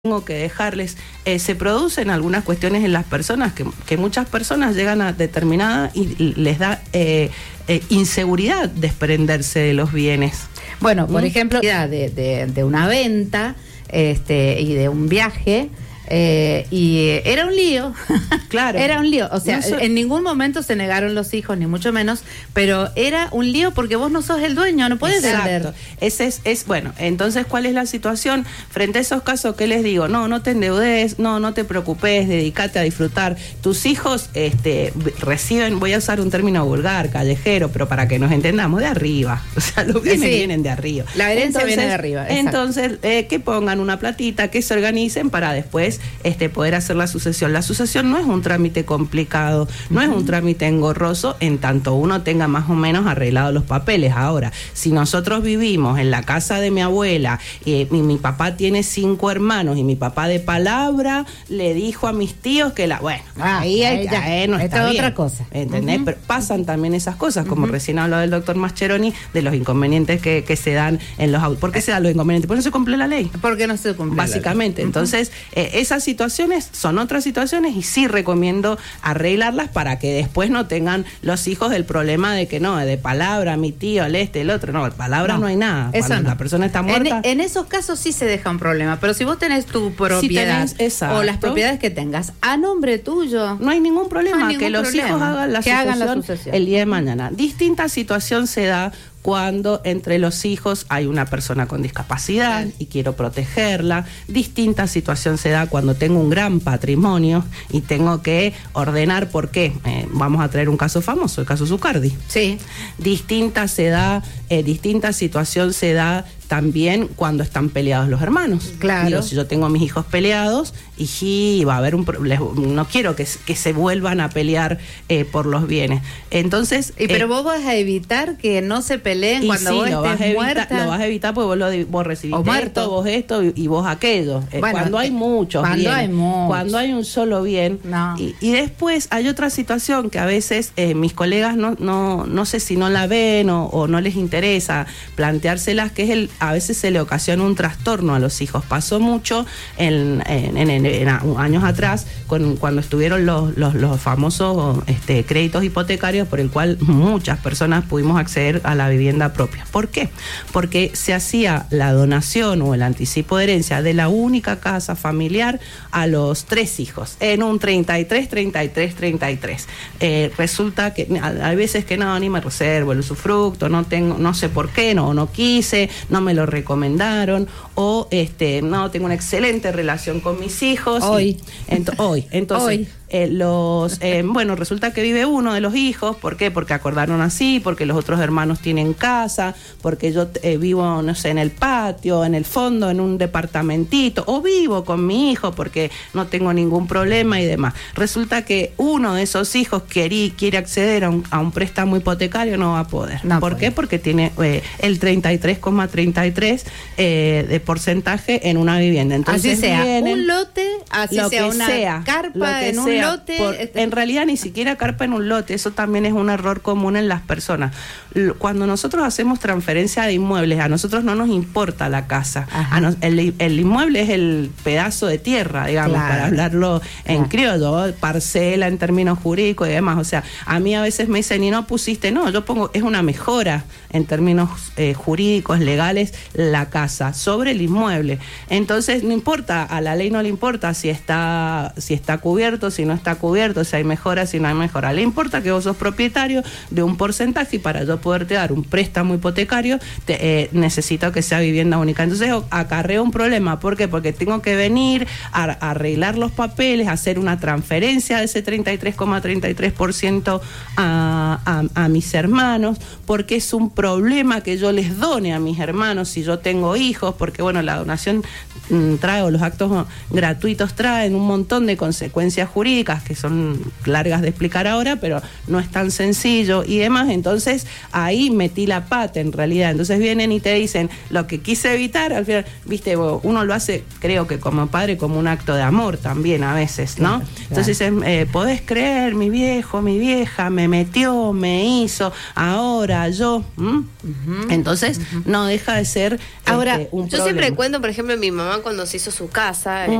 tengo que dejarles, se producen algunas cuestiones en las personas que muchas personas llegan a determinada y les da inseguridad desprenderse de los bienes. Bueno, por ejemplo, de una venta y de un viaje. Y era un lío. Claro. Era un lío. O sea, en ningún momento se negaron los hijos, ni mucho menos, pero era un lío porque vos no sos el dueño, no podés vender. Ese es bueno, entonces, ¿cuál es la situación? Frente a esos casos, ¿qué les digo? No te endeudes, no te preocupes, dedícate a disfrutar. Tus hijos reciben, voy a usar un término vulgar, callejero, pero para que nos entendamos, de arriba. O sea, los bienes vienen de arriba. La herencia viene de arriba. Entonces, que pongan una platita, que se organicen para después poder hacer la sucesión. La sucesión no es un trámite complicado, no es un trámite engorroso, en tanto uno tenga más o menos arreglados los papeles. Ahora, si nosotros vivimos en la casa de mi abuela y mi papá tiene 5 hermanos y mi papá de palabra le dijo a mis tíos que ahí ya no está bien. Otra cosa. ¿Entendés? Pero pasan también esas cosas, como recién habló el doctor Mascheroni, de los inconvenientes que se dan en los autos. ¿Por qué se dan los inconvenientes? Porque no se cumple la ley. Porque no se cumple. Básicamente. Entonces, esas situaciones son otras situaciones y sí recomiendo arreglarlas para que después no tengan los hijos el problema de que de palabra, mi tío, el otro. No, palabra no hay nada. Cuando la persona está muerta. En esos casos sí se deja un problema, pero si vos tenés tu propiedad o las propiedades que tengas a nombre tuyo, no hay ningún problema que los hijos hagan la sucesión el día de mañana. Distinta situación se da cuando entre los hijos hay una persona con discapacidad y quiero protegerla. Distinta situación se da cuando tengo un gran patrimonio y tengo que ordenar por qué. Vamos a traer un caso famoso, el caso Zucardi. Sí. Distinta situación se da también cuando están peleados los hermanos. Claro. Digo, si yo tengo a mis hijos peleados y va a haber no quiero que se vuelvan a pelear por los bienes. Entonces, pero vos vas a evitar que no se peleen cuando vos estés muerta. Lo vas a evitar porque vos recibiste esto, vos esto y vos aquello. Cuando hay muchos bienes, cuando hay un solo bien. No. Y después hay otra situación que a veces mis colegas no sé si no la ven o no les interesa planteárselas, que es a veces se le ocasiona un trastorno a los hijos. Pasó mucho en años atrás cuando estuvieron los famosos créditos hipotecarios por el cual muchas personas pudimos acceder a la vivienda propia. ¿Por qué? Porque se hacía la donación o el anticipo de herencia de la única casa familiar a los 3 hijos en un 33. Resulta que hay veces que ni me reservo el usufructo, no sé por qué, no quise, no me lo recomendaron, o tengo una excelente relación con mis hijos. Entonces resulta que vive uno de los hijos. ¿Por qué? Porque acordaron así, porque los otros hermanos tienen casa, porque yo vivo, no sé, en el patio, en el fondo, en un departamentito, o vivo con mi hijo porque no tengo ningún problema y demás. Resulta que uno de esos hijos quiere acceder a un préstamo hipotecario, no va a poder. ¿Por qué? Porque tiene el 33,33 de porcentaje en una vivienda. Entonces, así sea un lote, así sea una carpa en un lote. En realidad ni siquiera carpa en un lote, eso también es un error común en las personas. Cuando nosotros hacemos transferencia de inmuebles, a nosotros no nos importa la casa. El inmueble es el pedazo de tierra, digamos, para hablarlo en criollo, parcela en términos jurídicos y demás. O sea, a mí a veces me dicen, y no pusiste, yo pongo, es una mejora en términos jurídicos, legales, la casa sobre el inmueble. Entonces, no importa, a la ley no le importa si está cubierto, si no está cubierto, si hay mejora, si no hay mejora. Le importa que vos sos propietario de un porcentaje y para yo poderte dar un préstamo hipotecario necesito que sea vivienda única. Entonces acarreo un problema. ¿Por qué? Porque tengo que venir a arreglar los papeles, hacer una transferencia de ese 33,33% a mis hermanos, porque es un problema que yo les done a mis hermanos si yo tengo hijos, porque la donación trae, o los actos gratuitos nos traen un montón de consecuencias jurídicas que son largas de explicar ahora, pero no es tan sencillo y demás. Entonces ahí metí la pata en realidad. Entonces vienen y te dicen lo que quise evitar, al final, viste, uno lo hace, creo que como padre, como un acto de amor también a veces, ¿no? Claro. Entonces podés creer, mi viejo, mi vieja me metió, me hizo, ahora yo. Entonces no deja de ser ahora un yo problema. Siempre cuento, por ejemplo, mi mamá cuando se hizo su casa